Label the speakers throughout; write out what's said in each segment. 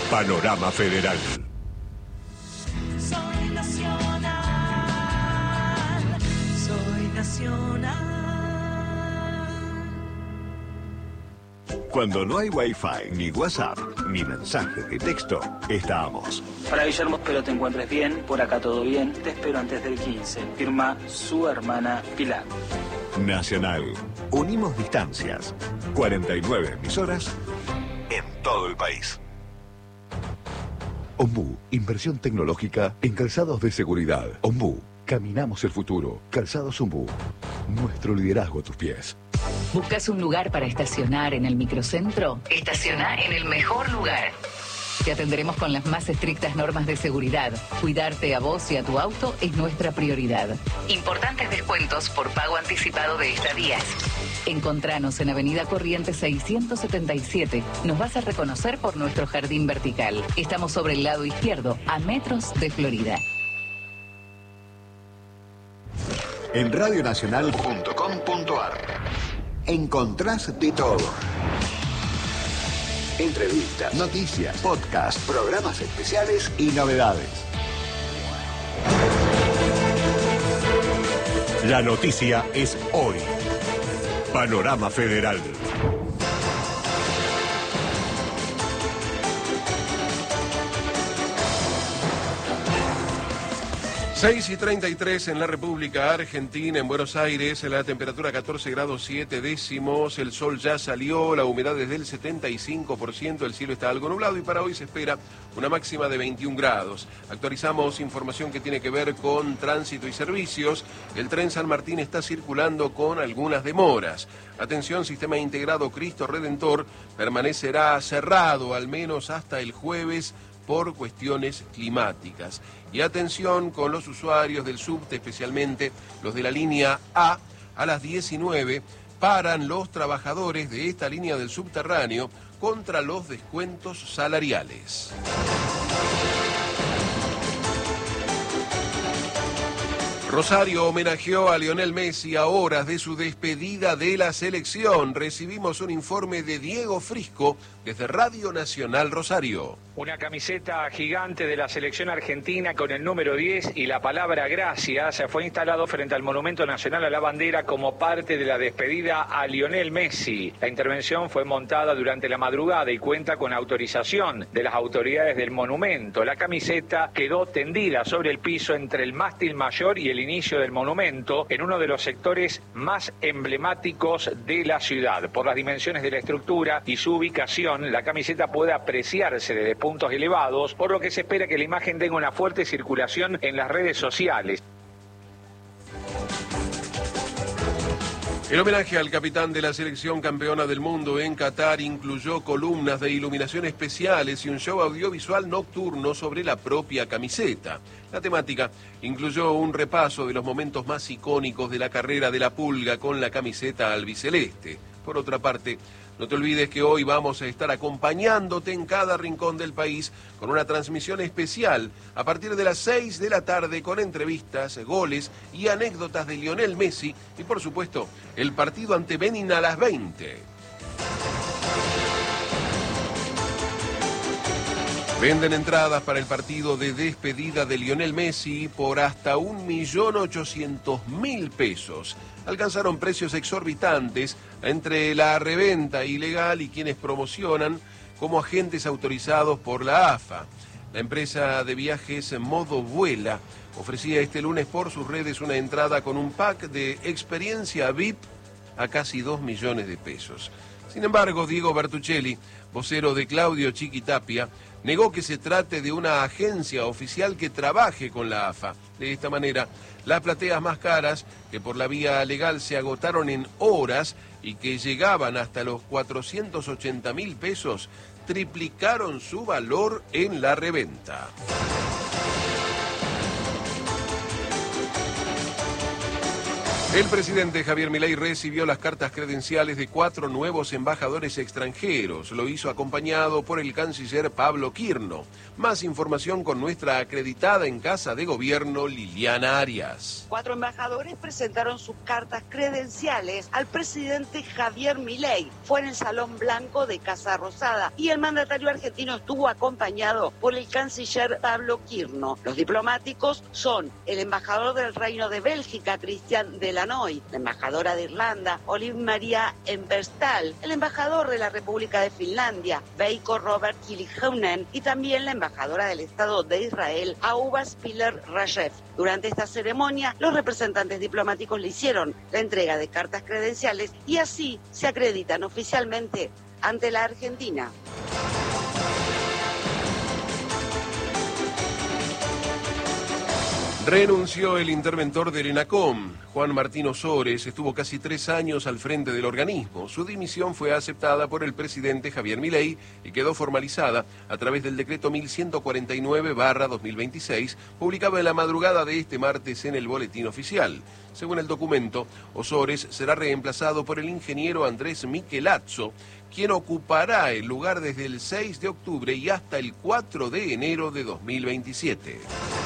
Speaker 1: Panorama Federal.
Speaker 2: Soy nacional, soy nacional.
Speaker 1: Cuando no hay Wi-Fi, ni WhatsApp, ni mensaje de texto, estamos.
Speaker 3: Para Guillermo, espero te encuentres bien, por acá todo bien, te espero antes del 15. Firma su hermana Pilar.
Speaker 1: Nacional. Unimos distancias. 49 emisoras en todo el país. Ombú, inversión tecnológica en calzados de seguridad. Ombú, caminamos el futuro. Calzados Ombú, nuestro liderazgo a tus pies.
Speaker 4: ¿Buscas un lugar para estacionar en el microcentro? Estaciona en el mejor lugar. Te atenderemos con las más estrictas normas de seguridad. Cuidarte a vos y a tu auto es nuestra prioridad. Importantes descuentos por pago anticipado de estadías. Encontranos en Avenida Corrientes 677. Nos vas a reconocer por nuestro jardín vertical. Estamos sobre el lado izquierdo, a metros de Florida.
Speaker 1: En radionacional.com.ar encontrás de todo. Entrevistas, noticias, podcasts, programas especiales y novedades. La noticia es hoy. Panorama Federal.
Speaker 5: 6:33 en la República Argentina, en Buenos Aires, la temperatura 14 grados 7 décimos, el sol ya salió, la humedad es del 75%, el cielo está algo nublado y para hoy se espera una máxima de 21 grados. Actualizamos información que tiene que ver con tránsito y servicios. El tren San Martín está circulando con algunas demoras. Atención, sistema integrado Cristo Redentor permanecerá cerrado al menos hasta el jueves por cuestiones climáticas. Y atención con los usuarios del subte, especialmente los de la línea A las 19, paran los trabajadores de esta línea del subterráneo contra los descuentos salariales. Rosario homenajeó a Lionel Messi a horas de su despedida de la selección. Recibimos un informe de Diego Frisco desde Radio Nacional Rosario.
Speaker 6: Una camiseta gigante de la selección argentina con el número 10 y la palabra gracias fue instalado frente al Monumento Nacional a la Bandera como parte de la despedida a Lionel Messi. La intervención fue montada durante la madrugada y cuenta con autorización de las autoridades del monumento. La camiseta quedó tendida sobre el piso entre el mástil mayor y el inicio del monumento en uno de los sectores más emblemáticos de la ciudad. Por las dimensiones de la estructura y su ubicación, la camiseta puede apreciarse desde puntos elevados, por lo que se espera que la imagen tenga una fuerte circulación en las redes sociales.
Speaker 5: El homenaje al capitán de la selección campeona del mundo en Qatar incluyó columnas de iluminación especiales y un show audiovisual nocturno sobre la propia camiseta. La temática incluyó un repaso de los momentos más icónicos de la carrera de la Pulga con la camiseta albiceleste. Por otra parte, no te olvides que hoy vamos a estar acompañándote en cada rincón del país con una transmisión especial a partir de las 6 de la tarde con entrevistas, goles y anécdotas de Lionel Messi y, por supuesto, el partido ante Benin a las 20. Venden entradas para el partido de despedida de Lionel Messi por hasta 1.800.000 pesos. Alcanzaron precios exorbitantes entre la reventa ilegal y quienes promocionan como agentes autorizados por la AFA. La empresa de viajes Modo Vuela ofrecía este lunes por sus redes una entrada con un pack de experiencia VIP a casi 2 millones de pesos. Sin embargo, Diego Bertuccelli, vocero de Claudio Chiquitapia, negó que se trate de una agencia oficial que trabaje con la AFA. De esta manera, las plateas más caras, que por la vía legal se agotaron en horas y que llegaban hasta los 480.000 pesos, triplicaron su valor en la reventa. El presidente Javier Milei recibió las cartas credenciales de 4 nuevos embajadores extranjeros. Lo hizo acompañado por el canciller Pablo Quirno. Más información con nuestra acreditada en Casa de Gobierno, Liliana Arias.
Speaker 7: 4 embajadores presentaron sus cartas credenciales al presidente Javier Milei. Fue en el Salón Blanco de Casa Rosada y el mandatario argentino estuvo acompañado por el canciller Pablo Quirno. Los diplomáticos son el embajador del Reino de Bélgica, Cristian Delanoy, la embajadora de Irlanda, Olive Maria Emberstal, el embajador de la República de Finlandia, Veikko Robert Kiliheunen, y también la embajadora del Estado de Israel, Ahuva Spiller Rajev. Durante esta ceremonia, los representantes diplomáticos le hicieron la entrega de cartas credenciales y así se acreditan oficialmente ante la Argentina.
Speaker 5: Renunció el interventor del ENACOM. Juan Martín Ozores estuvo casi 3 años al frente del organismo. Su dimisión fue aceptada por el presidente Javier Milei y quedó formalizada a través del decreto 1149/2026, publicado en la madrugada de este martes en el Boletín Oficial. Según el documento, Ozores será reemplazado por el ingeniero Andrés Michelazzo, quien ocupará el lugar desde el 6 de octubre y hasta el 4 de enero de 2027.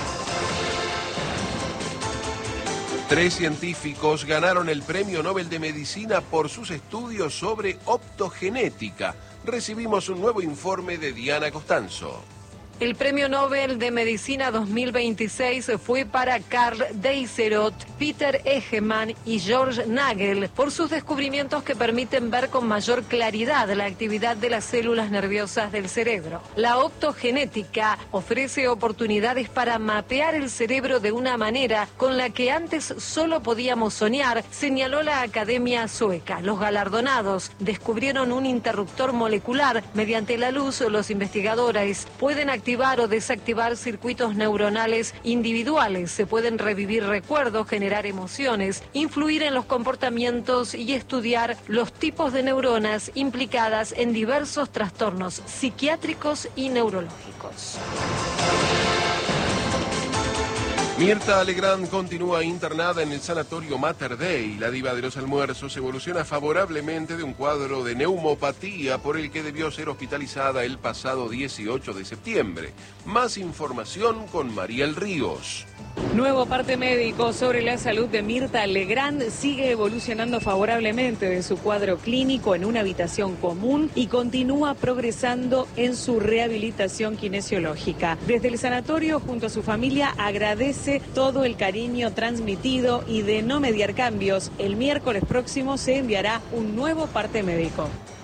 Speaker 5: 3 científicos ganaron el Premio Nobel de Medicina por sus estudios sobre optogenética. Recibimos un nuevo informe de Diana Costanzo.
Speaker 8: El Premio Nobel de Medicina 2026 fue para Karl Deisserot, Peter Egeman y George Nagel por sus descubrimientos que permiten ver con mayor claridad la actividad de las células nerviosas del cerebro. La optogenética ofrece oportunidades para mapear el cerebro de una manera con la que antes solo podíamos soñar, señaló la Academia Sueca. Los galardonados descubrieron un interruptor molecular. Mediante la luz, los investigadores pueden activar o desactivar circuitos neuronales individuales. Se pueden revivir recuerdos, generar emociones, influir en los comportamientos y estudiar los tipos de neuronas implicadas en diversos trastornos psiquiátricos y neurológicos.
Speaker 5: Mirta Legrand continúa internada en el sanatorio Mater Dei. La diva de los almuerzos evoluciona favorablemente de un cuadro de neumopatía por el que debió ser hospitalizada el pasado 18 de septiembre. Más información con Mariel Ríos.
Speaker 9: Nuevo parte médico sobre la salud de Mirta Legrand. Sigue evolucionando favorablemente de su cuadro clínico en una habitación común y continúa progresando en su rehabilitación kinesiológica. Desde el sanatorio, junto a su familia, agradece todo el cariño transmitido y de no mediar cambios. El miércoles próximo se enviará un nuevo parte médico.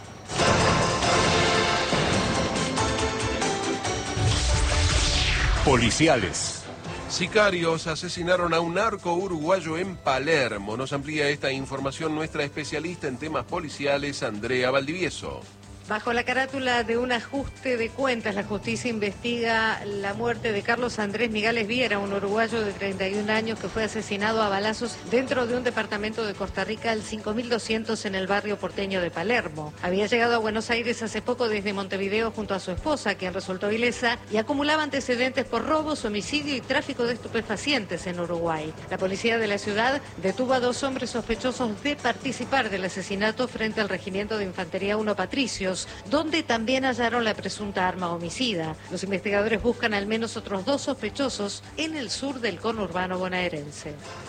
Speaker 10: Policiales.
Speaker 5: Sicarios asesinaron a un narco uruguayo en Palermo. Nos amplía esta información nuestra especialista en temas policiales, Andrea Valdivieso.
Speaker 11: Bajo la carátula de un ajuste de cuentas, la justicia investiga la muerte de Carlos Andrés Migales Viera, un uruguayo de 31 años que fue asesinado a balazos dentro de un departamento de Costa Rica al 5200 en el barrio porteño de Palermo. Había llegado a Buenos Aires hace poco desde Montevideo junto a su esposa, quien resultó ilesa, y acumulaba antecedentes por robos, homicidio y tráfico de estupefacientes en Uruguay. La policía de la ciudad detuvo a 2 hombres sospechosos de participar del asesinato frente al Regimiento de Infantería 1 Patricios, donde también hallaron la presunta arma homicida. Los investigadores buscan al menos otros 2 sospechosos en el sur del conurbano bonaerense.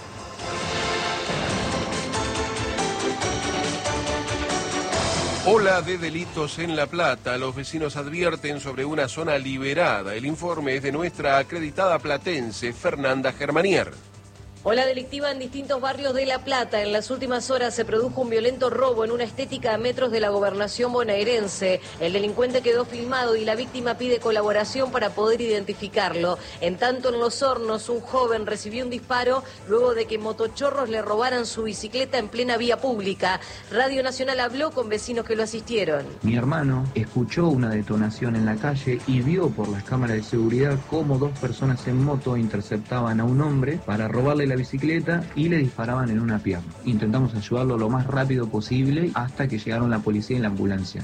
Speaker 5: Ola de delitos en La Plata. Los vecinos advierten sobre una zona liberada. El informe es de nuestra acreditada platense, Fernanda Germanier.
Speaker 12: Ola delictiva en distintos barrios de La Plata. En las últimas horas se produjo un violento robo en una estética a metros de la gobernación bonaerense. El delincuente quedó filmado y la víctima pide colaboración para poder identificarlo. En tanto, en Los Hornos, un joven recibió un disparo luego de que motochorros le robaran su bicicleta en plena vía pública. Radio Nacional habló con vecinos que lo asistieron.
Speaker 13: Mi hermano escuchó una detonación en la calle y vio por las cámaras de seguridad cómo 2 personas en moto interceptaban a un hombre para robarle la bicicleta y le disparaban en una pierna. Intentamos ayudarlo lo más rápido posible hasta que llegaron la policía y la ambulancia.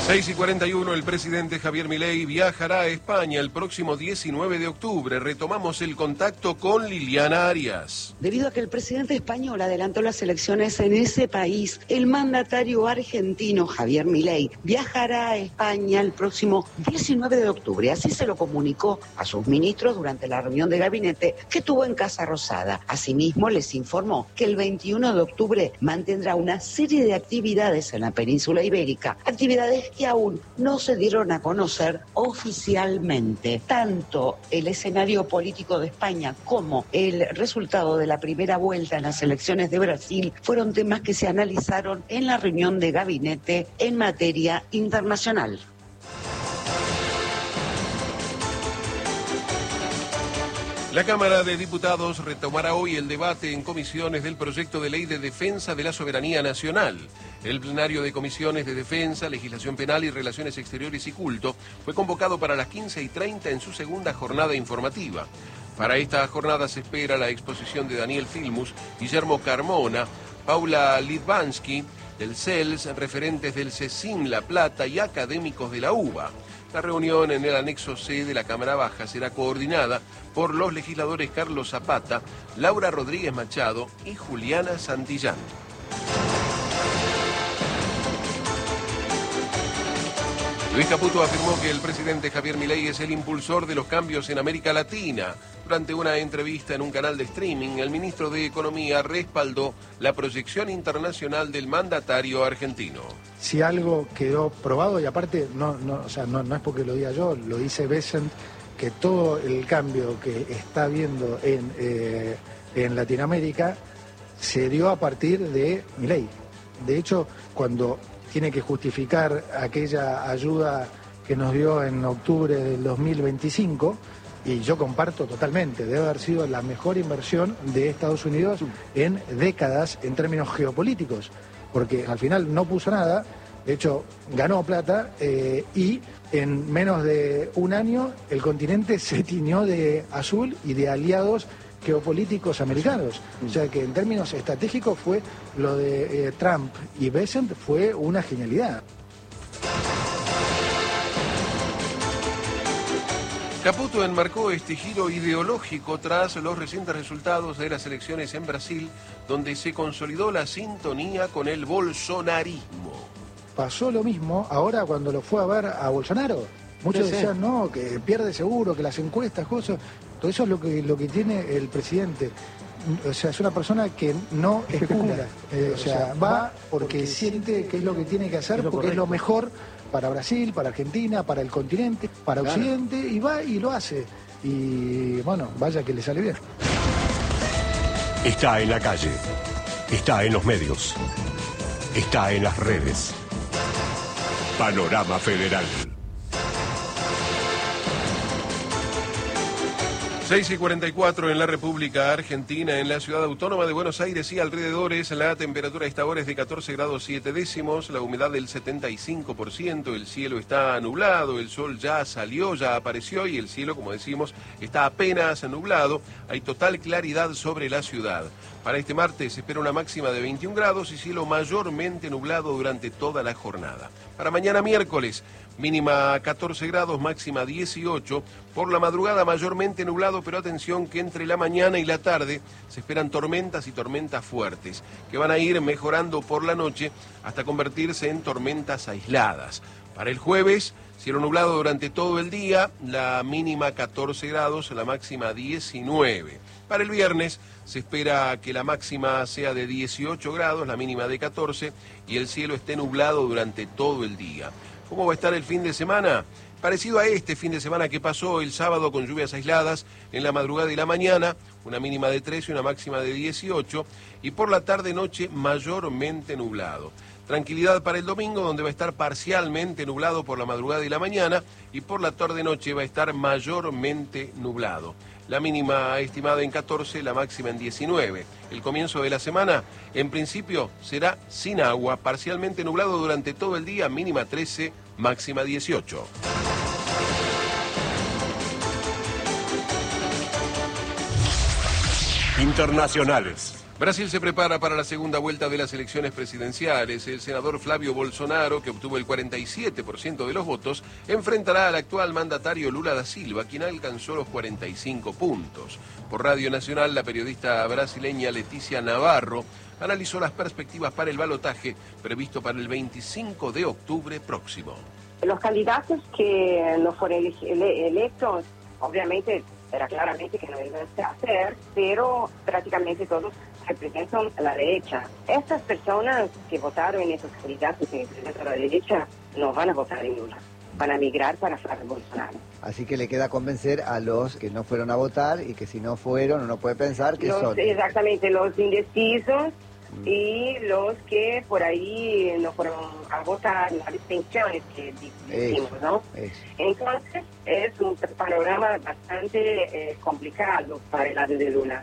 Speaker 5: 6:41, el presidente Javier Milei viajará a España el próximo 19 de octubre. Retomamos el contacto con Liliana Arias.
Speaker 7: Debido a que el presidente español adelantó las elecciones en ese país, el mandatario argentino Javier Milei viajará a España el próximo 19 de octubre. Así se lo comunicó a sus ministros durante la reunión de gabinete que tuvo en Casa Rosada. Asimismo, les informó que el 21 de octubre mantendrá una serie de actividades en la península ibérica, actividades que aún no se dieron a conocer oficialmente. Tanto el escenario político de España como el resultado de la primera vuelta en las elecciones de Brasil fueron temas que se analizaron en la reunión de gabinete en materia internacional.
Speaker 5: La Cámara de Diputados retomará hoy el debate en comisiones del proyecto de ley de defensa de la soberanía nacional. El plenario de comisiones de defensa, legislación penal y relaciones exteriores y culto fue convocado para las 15:30 en su segunda jornada informativa. Para esta jornada se espera la exposición de Daniel Filmus, Guillermo Carmona, Paula Lidvansky, del CELS, referentes del CECIN La Plata y académicos de la UBA. La reunión en el anexo C de la Cámara Baja será coordinada por los legisladores Carlos Zapata, Laura Rodríguez Machado y Juliana Santillán. Luis Caputo afirmó que el presidente Javier Milei es el impulsor de los cambios en América Latina. Durante una entrevista en un canal de streaming, el ministro de Economía respaldó la proyección internacional del mandatario argentino.
Speaker 10: Si algo quedó probado, y aparte no es porque lo diga yo, lo dice Bessent, que todo el cambio que está habiendo en Latinoamérica se dio a partir de Milei. De hecho, cuando tiene que justificar aquella ayuda que nos dio en octubre del 2025, y yo comparto totalmente, debe haber sido la mejor inversión de Estados Unidos en décadas en términos geopolíticos, porque al final no puso nada, de hecho ganó plata y en menos de un año el continente se tiñó de azul y de aliados geopolíticos americanos. O sea que en términos estratégicos fue lo de Trump y Bessent fue una genialidad.
Speaker 5: Caputo enmarcó este giro ideológico tras los recientes resultados de las elecciones en Brasil, donde se consolidó la sintonía con el bolsonarismo.
Speaker 10: Pasó lo mismo ahora cuando lo fue a ver a Bolsonaro. Muchos decían, no, que pierde seguro, que las encuestas, cosas. Todo eso es lo que tiene el presidente. O sea, es una persona que no especula. O sea, va porque siente que es lo que tiene que hacer, porque es lo mejor para Brasil, para Argentina, para el continente, para Occidente, y va y lo hace. Y bueno, vaya que le sale bien.
Speaker 14: Está en la calle, está en los medios, está en las redes. Panorama Federal.
Speaker 5: 6:44 en la República Argentina, en la ciudad autónoma de Buenos Aires y alrededores, la temperatura a esta hora es de 14 grados 7 décimos, la humedad del 75%, el cielo está nublado, el sol ya salió, ya apareció y el cielo, como decimos, está apenas nublado, hay total claridad sobre la ciudad. Para este martes se espera una máxima de 21 grados y cielo mayormente nublado durante toda la jornada. Para mañana miércoles, mínima 14 grados, máxima 18. Por la madrugada mayormente nublado, pero atención que entre la mañana y la tarde se esperan tormentas y tormentas fuertes, que van a ir mejorando por la noche hasta convertirse en tormentas aisladas. Para el jueves, cielo nublado durante todo el día, la mínima 14 grados, la máxima 19. Para el viernes se espera que la máxima sea de 18 grados, la mínima de 14 y el cielo esté nublado durante todo el día. ¿Cómo va a estar el fin de semana? Parecido a este fin de semana que pasó el sábado con lluvias aisladas en la madrugada y la mañana, una mínima de 13 y una máxima de 18, y por la tarde-noche mayormente nublado. Tranquilidad para el domingo, donde va a estar parcialmente nublado por la madrugada y la mañana, y por la tarde-noche va a estar mayormente nublado. La mínima estimada en 14, la máxima en 19. El comienzo de la semana, en principio, será sin agua, parcialmente nublado durante todo el día, mínima 13, máxima 18.
Speaker 14: Internacionales.
Speaker 5: Brasil se prepara para la segunda vuelta de las elecciones presidenciales. El senador Flavio Bolsonaro, que obtuvo el 47% de los votos, enfrentará al actual mandatario Lula da Silva, quien alcanzó los 45 puntos. Por Radio Nacional, la periodista brasileña Leticia Navarro analizó las perspectivas para el balotaje previsto para el 25 de octubre próximo.
Speaker 15: Los candidatos que no fueron electos, obviamente, era claramente que no iban a hacer, pero prácticamente todos representan a la derecha. Estas personas que votaron en esos candidatos que representan a la derecha no van a votar en Lula, van a migrar para Flavio Bolsonaro.
Speaker 16: Así que le queda convencer a los que no fueron a votar y que si no fueron uno puede pensar que son...
Speaker 15: Exactamente, los indecisos y los que por ahí no fueron a votar, las abstenciones que decimos, ¿no? Entonces es un panorama bastante complicado para el lado de Lula.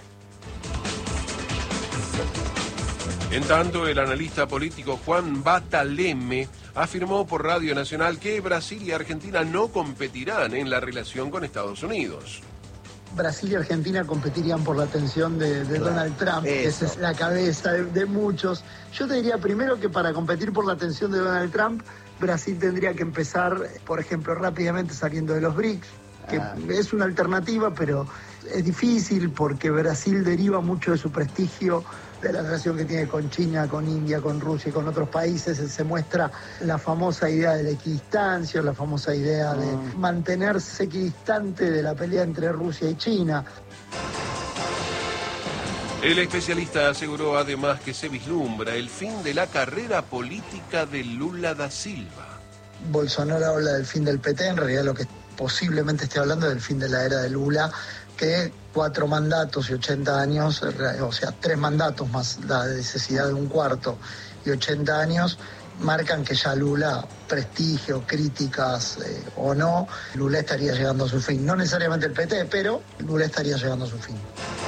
Speaker 5: En tanto, el analista político Juan Bataleme afirmó por Radio Nacional que Brasil y Argentina no competirán en la relación con Estados Unidos.
Speaker 17: Brasil y Argentina competirían por la atención de Donald Trump. Esa es la cabeza de muchos. Yo te diría primero que para competir por la atención de Donald Trump, Brasil tendría que empezar, por ejemplo, rápidamente saliendo de los BRICS, que es una alternativa, pero es difícil porque Brasil deriva mucho de su prestigio de la relación que tiene con China, con India, con Rusia y con otros países. Se muestra la famosa idea de la equidistancia, la famosa idea de mantenerse equidistante de la pelea entre Rusia y China.
Speaker 5: El especialista aseguró además que se vislumbra el fin de la carrera política de Lula da Silva.
Speaker 17: Bolsonaro habla del fin del PT, en realidad lo que posiblemente esté hablando es del fin de la era de Lula, que 4 mandatos y 80 años, o sea, 3 mandatos más la necesidad de un cuarto y 80 años, marcan que ya Lula, prestigio, críticas o no, Lula estaría llegando a su fin. No necesariamente el PT, pero Lula estaría llegando a su fin.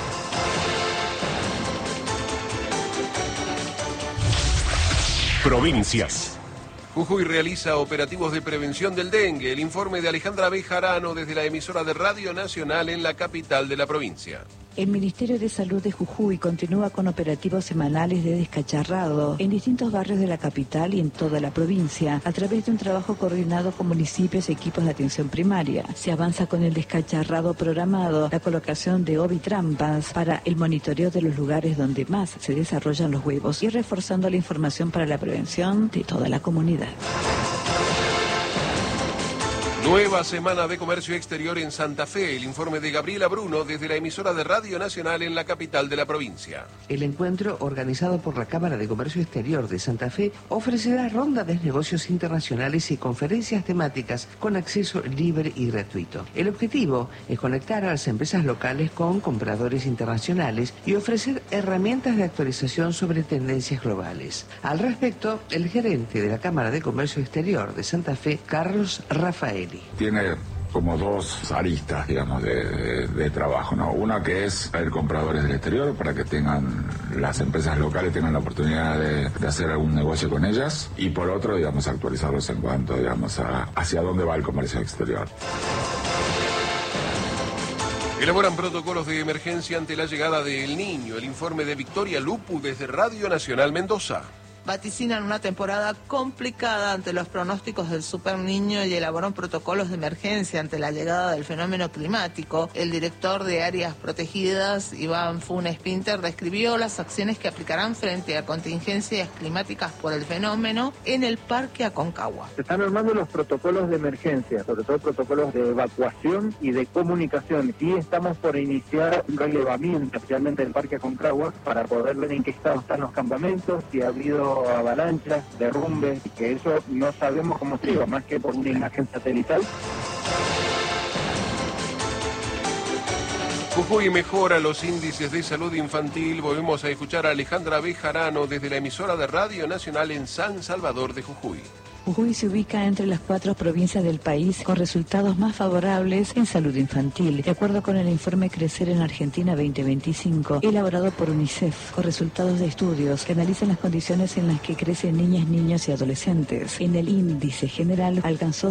Speaker 14: Provincias.
Speaker 5: Jujuy realiza operativos de prevención del dengue. El informe de Alejandra Bejarano desde la emisora de Radio Nacional en la capital de la provincia.
Speaker 18: El Ministerio de Salud de Jujuy continúa con operativos semanales de descacharrado en distintos barrios de la capital y en toda la provincia, a través de un trabajo coordinado con municipios y equipos de atención primaria. Se avanza con el descacharrado programado, la colocación de ovitrampas para el monitoreo de los lugares donde más se desarrollan los huevos y reforzando la información para la prevención de toda la comunidad.
Speaker 5: Nueva semana de comercio exterior en Santa Fe. El informe de Gabriela Bruno desde la emisora de Radio Nacional en la capital de la provincia.
Speaker 19: El encuentro, organizado por la Cámara de Comercio Exterior de Santa Fe, ofrecerá ronda de negocios internacionales y conferencias temáticas con acceso libre y gratuito. El objetivo es conectar a las empresas locales con compradores internacionales y ofrecer herramientas de actualización sobre tendencias globales. Al respecto, el gerente de la Cámara de Comercio Exterior de Santa Fe, Carlos Rafaeli.
Speaker 20: Tiene como 2 aristas, digamos, de trabajo, ¿no? Una que es traer compradores del exterior para que las empresas locales tengan la oportunidad de hacer algún negocio con ellas, y por otro, digamos, actualizarlos en cuanto, digamos, hacia dónde va el comercio exterior.
Speaker 5: Elaboran protocolos de emergencia ante la llegada del Niño. El informe de Victoria Lupu desde Radio Nacional Mendoza.
Speaker 21: Vaticinan una temporada complicada ante los pronósticos del Super Niño y elaboran protocolos de emergencia ante la llegada del fenómeno climático. El director de Áreas Protegidas, Iván Funes Pinter, describió las acciones que aplicarán frente a contingencias climáticas por el fenómeno en el Parque Aconcagua.
Speaker 22: Se están armando los protocolos de emergencia, sobre todo protocolos de evacuación y de comunicación, y estamos por iniciar un relevamiento, especialmente en el Parque Aconcagua, para poder ver en qué estado están los campamentos, si ha habido avalanchas, derrumbes, y que eso no sabemos cómo se iba, más que por una imagen satelital.
Speaker 5: Jujuy mejora los índices de salud infantil. Volvemos a escuchar a Alejandra Bejarano desde la emisora de Radio Nacional en San Salvador de Jujuy.
Speaker 18: Jujuy se ubica entre las 4 provincias del país con resultados más favorables en salud infantil, de acuerdo con el informe Crecer en Argentina 2025, elaborado por UNICEF, con resultados de estudios que analizan las condiciones en las que crecen niñas, niños y adolescentes. En el índice general alcanzó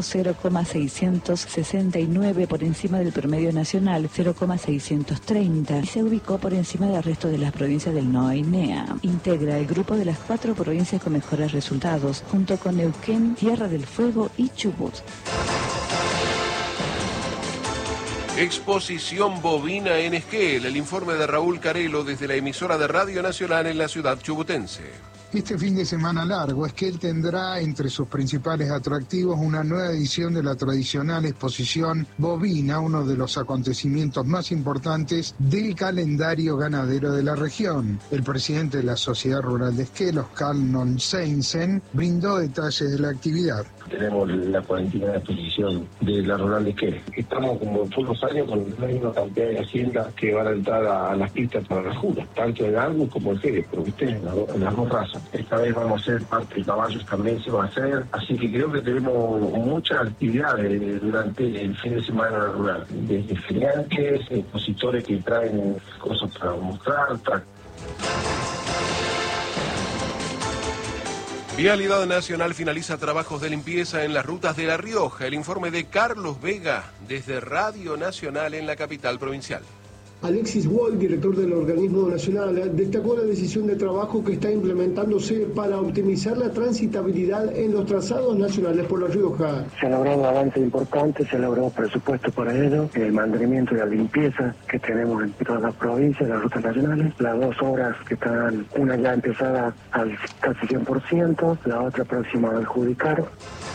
Speaker 18: 0,669 por encima del promedio nacional, 0,630, y se ubicó por encima del resto de las provincias del NOA y NEA. Integra el grupo de las 4 provincias con mejores resultados, junto con Neuquén, Tierra del Fuego y Chubut.
Speaker 5: Exposición bovina en Esquel. El informe de Raúl Carelo desde la emisora de Radio Nacional en la ciudad chubutense.
Speaker 2: Este fin de semana largo, Esquel tendrá entre sus principales atractivos una nueva edición de la tradicional exposición bovina, uno de los acontecimientos más importantes del calendario ganadero de la región. El presidente de la Sociedad Rural de Esquel, Oscar Nonseinsen, brindó detalles de la actividad.
Speaker 3: Tenemos la 49 exposición de la Rural de Esquel. Estamos como todos los años con la misma cantidad de haciendas que van a entrar a las pistas para la jura, tanto en Angus como en Jerez, pero ustedes en las dos razas. Esta vez vamos a hacer parte de caballos, también se va a hacer, así que creo que tenemos muchas actividades durante el fin de semana rural, desde feriantes, expositores que traen cosas para mostrar.
Speaker 5: Vialidad Nacional finaliza trabajos de limpieza en las rutas de La Rioja. El informe de Carlos Vega desde Radio Nacional en la capital provincial.
Speaker 23: Alexis Wall, director del organismo nacional, destacó la decisión de trabajo que está implementándose para optimizar la transitabilidad en los trazados nacionales por La Rioja.
Speaker 24: Se ha logrado un avance importante, se ha logrado presupuesto para ello, el mantenimiento y la limpieza que tenemos en todas las provincias, las rutas nacionales, las 2 obras que están, una ya empezada al casi 100%, la otra próxima a adjudicar.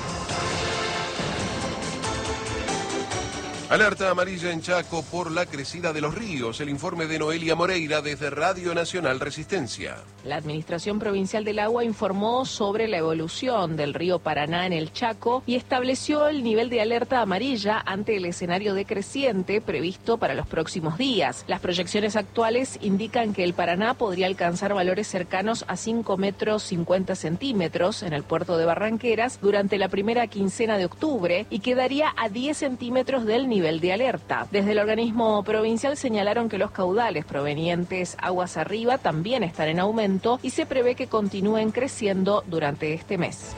Speaker 5: Alerta amarilla en Chaco por la crecida de los ríos. El informe de Noelia Moreira desde Radio Nacional Resistencia.
Speaker 25: La Administración Provincial del Agua informó sobre la evolución del río Paraná en el Chaco y estableció el nivel de alerta amarilla ante el escenario decreciente previsto para los próximos días. Las proyecciones actuales indican que el Paraná podría alcanzar valores cercanos a 5 metros 50 centímetros en el puerto de Barranqueras durante la primera quincena de octubre y quedaría a 10 centímetros del nivel de alerta. Desde el organismo provincial señalaron que los caudales provenientes aguas arriba también están en aumento y se prevé que continúen creciendo durante este mes.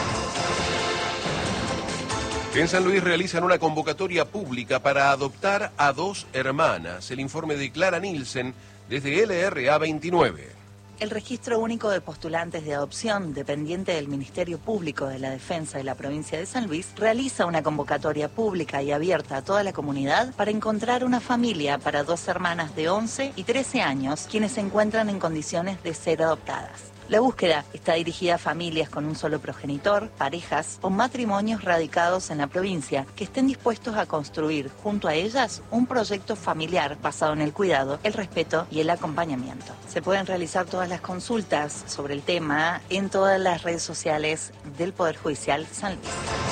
Speaker 5: En San Luis realizan una convocatoria pública para adoptar a 2 hermanas. El informe de Clara Nielsen desde LRA 29.
Speaker 26: El Registro Único de Postulantes de Adopción, dependiente del Ministerio Público de la Defensa de la provincia de San Luis, realiza una convocatoria pública y abierta a toda la comunidad para encontrar una familia para 2 hermanas de 11 y 13 años, quienes se encuentran en condiciones de ser adoptadas. La búsqueda está dirigida a familias con un solo progenitor, parejas o matrimonios radicados en la provincia que estén dispuestos a construir junto a ellas un proyecto familiar basado en el cuidado, el respeto y el acompañamiento. Se pueden realizar todas las consultas sobre el tema en todas las redes sociales del Poder Judicial San Luis.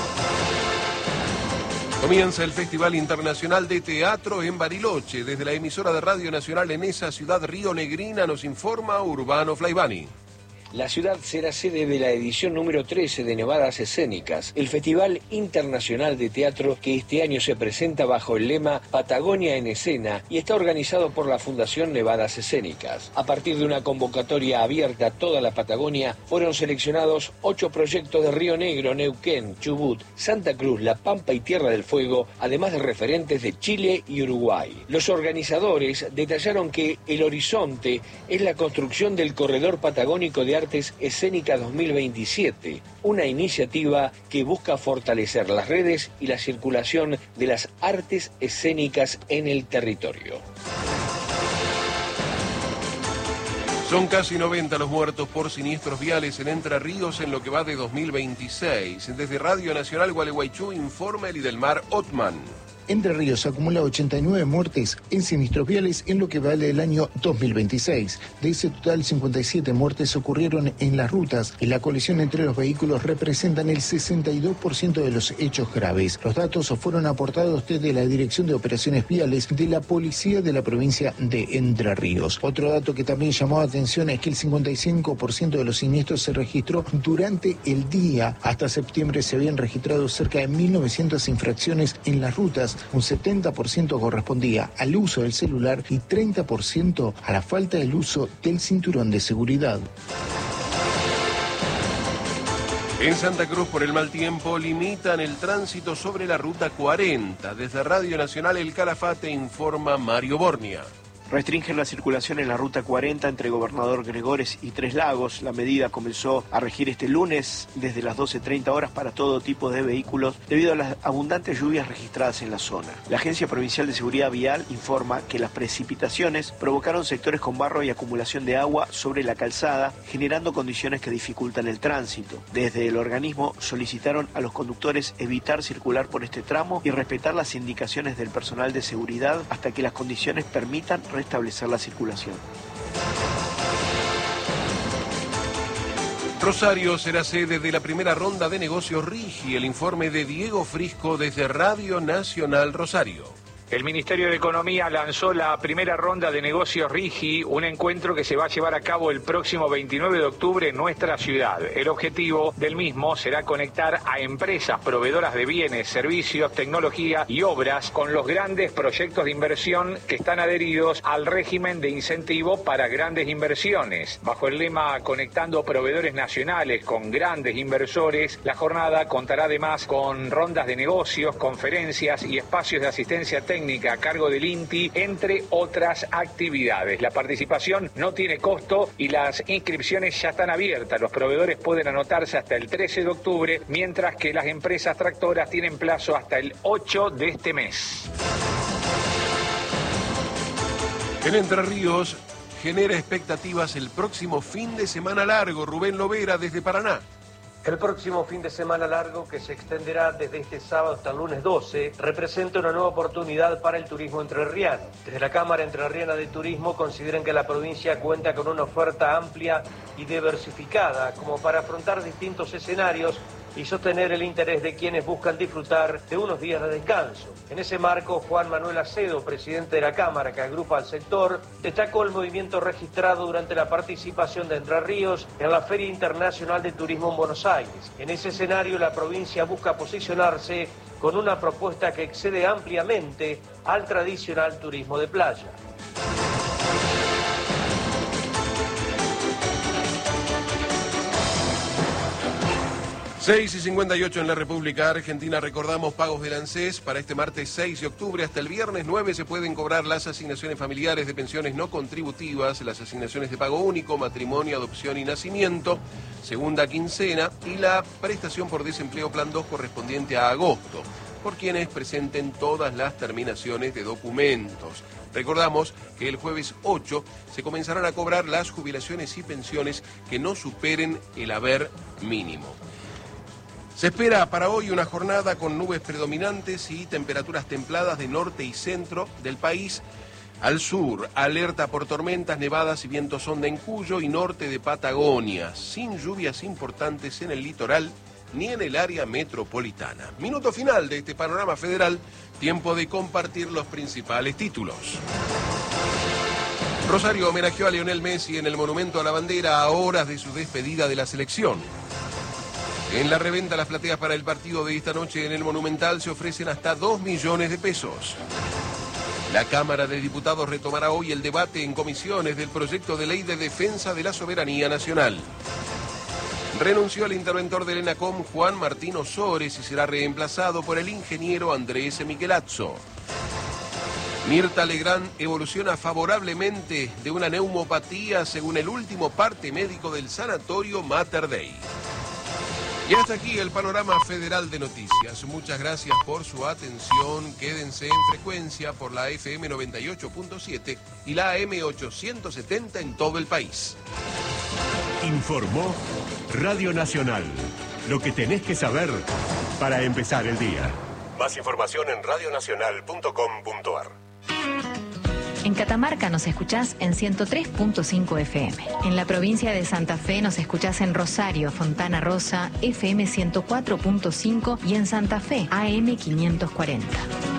Speaker 5: Comienza el Festival Internacional de Teatro en Bariloche. Desde la emisora de Radio Nacional en esa ciudad rionegrina nos informa Urbano Flaivani.
Speaker 27: La ciudad será sede de la edición número 13 de Nevadas Escénicas, el Festival Internacional de Teatro que este año se presenta bajo el lema Patagonia en Escena y está organizado por la Fundación Nevadas Escénicas. A partir de una convocatoria abierta a toda la Patagonia, fueron seleccionados 8 proyectos de Río Negro, Neuquén, Chubut, Santa Cruz, La Pampa y Tierra del Fuego, además de referentes de Chile y Uruguay. Los organizadores detallaron que el horizonte es la construcción del Corredor Patagónico de Artes Escénicas 2027, una iniciativa que busca fortalecer las redes y la circulación de las artes escénicas en el territorio.
Speaker 5: Son casi 90 los muertos por siniestros viales en Entre Ríos en lo que va de 2026. Desde Radio Nacional Gualeguaychú informa el Idelmar Otman.
Speaker 1: Entre Ríos acumula 89 muertes en sinistros viales en lo que vale el año 2026. De ese total, 57 muertes ocurrieron en las rutas y la colisión entre los vehículos representan el 62% de los hechos graves. Los datos fueron aportados desde la Dirección de Operaciones Viales de la Policía de la provincia de Entre Ríos. Otro dato que también llamó la atención es que el 55% de los siniestros se registró durante el día. Hasta septiembre se habían registrado cerca de 1.900 infracciones en las rutas. Un 70% correspondía al uso del celular y 30% a la falta del uso del cinturón de seguridad.
Speaker 5: En Santa Cruz, por el mal tiempo, limitan el tránsito sobre la Ruta 40. Desde Radio Nacional El Calafate informa Mario Bornia.
Speaker 4: Restringen la circulación en la Ruta 40 entre Gobernador Gregores y Tres Lagos. La medida comenzó a regir este lunes desde las 12:30 horas para todo tipo de vehículos debido a las abundantes lluvias registradas en la zona. La Agencia Provincial de Seguridad Vial informa que las precipitaciones provocaron sectores con barro y acumulación de agua sobre la calzada, generando condiciones que dificultan el tránsito. Desde el organismo solicitaron a los conductores evitar circular por este tramo y respetar las indicaciones del personal de seguridad hasta que las condiciones permitan restablecer la circulación.
Speaker 5: Rosario será sede de la primera ronda de negocios RIGI. El informe de Diego Frisco desde Radio Nacional Rosario.
Speaker 6: El Ministerio de Economía lanzó la primera ronda de negocios RIGI, un encuentro que se va a llevar a cabo el próximo 29 de octubre en nuestra ciudad. El objetivo del mismo será conectar a empresas proveedoras de bienes, servicios, tecnología y obras con los grandes proyectos de inversión que están adheridos al régimen de incentivo para grandes inversiones. Bajo el lema Conectando Proveedores Nacionales con Grandes Inversores, la jornada contará además con rondas de negocios, conferencias y espacios de asistencia técnica a cargo del INTI, entre otras actividades. La participación no tiene costo y las inscripciones ya están abiertas. Los proveedores pueden anotarse hasta el 13 de octubre, mientras que las empresas tractoras tienen plazo hasta el 8 de este mes.
Speaker 5: En Entre Ríos genera expectativas el próximo fin de semana largo. Rubén Lovera desde Paraná.
Speaker 8: El próximo fin de semana largo, que se extenderá desde este sábado hasta el lunes 12, representa una nueva oportunidad para el turismo entrerriano. Desde la Cámara Entrerriana de Turismo consideran que la provincia cuenta con una oferta amplia y diversificada como para afrontar distintos escenarios y sostener el interés de quienes buscan disfrutar de unos días de descanso. En ese marco, Juan Manuel Acedo, presidente de la Cámara que agrupa al sector, destacó el movimiento registrado durante la participación de Entre Ríos en la Feria Internacional de Turismo en Buenos Aires. En ese escenario, la provincia busca posicionarse con una propuesta que excede ampliamente al tradicional turismo de playa.
Speaker 5: 6:58 en la República Argentina. Recordamos pagos del ANSES para este martes 6 de octubre. Hasta el viernes 9 se pueden cobrar las asignaciones familiares de pensiones no contributivas, las asignaciones de pago único, matrimonio, adopción y nacimiento, segunda quincena, y la prestación por desempleo plan 2 correspondiente a agosto, por quienes presenten todas las terminaciones de documentos. Recordamos que el jueves 8 se comenzarán a cobrar las jubilaciones y pensiones que no superen el haber mínimo. Se espera para hoy una jornada con nubes predominantes y temperaturas templadas de norte y centro del país. Al sur, alerta por tormentas, nevadas y vientos onda en Cuyo y norte de Patagonia, sin lluvias importantes en el litoral ni en el área metropolitana. Minuto final de este panorama federal, tiempo de compartir los principales títulos. Rosario homenajeó a Lionel Messi en el Monumento a la Bandera a horas de su despedida de la selección. En la reventa, las plateas para el partido de esta noche en el Monumental se ofrecen hasta 2 millones de pesos. La Cámara de Diputados retomará hoy el debate en comisiones del proyecto de ley de defensa de la soberanía nacional. Renunció el interventor del ENACOM, Juan Martín Osores, y será reemplazado por el ingeniero Andrés Michelazzo. Mirta Legrand evoluciona favorablemente de una neumopatía según el último parte médico del sanatorio Mater Dei. Y hasta aquí el panorama federal de noticias. Muchas gracias por su atención. Quédense en frecuencia por la FM 98.7 y la AM 870 en todo el país.
Speaker 14: Informó Radio Nacional. Lo que tenés que saber para empezar el día. Más información en radionacional.com.ar.
Speaker 7: En Catamarca nos escuchás en 103.5 FM. En la provincia de Santa Fe nos escuchás en Rosario, Fontana Rosa, FM 104.5 y en Santa Fe, AM 540.